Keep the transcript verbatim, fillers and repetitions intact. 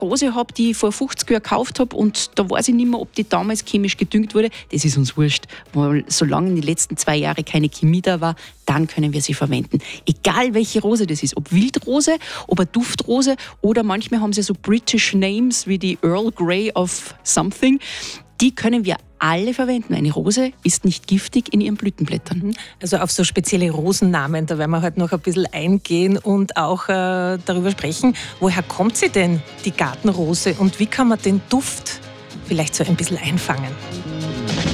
Rose habe, die ich vor fünfzig Jahren gekauft habe und da weiß ich nicht mehr, ob die damals chemisch gedüngt wurde. Das ist uns wurscht, weil solange in den letzten zwei Jahren keine Chemie da war, dann können wir sie verwenden. Egal welche Rose das ist, ob Wildrose, ob eine Duftrose oder manchmal haben sie so British Names wie die Earl Grey of something. Die können wir alle verwenden. Eine Rose ist nicht giftig in ihren Blütenblättern. Also auf so spezielle Rosennamen, da werden wir heute noch ein bisschen eingehen und auch äh, darüber sprechen, woher kommt sie denn, die Gartenrose, und wie kann man den Duft vielleicht so ein bisschen einfangen?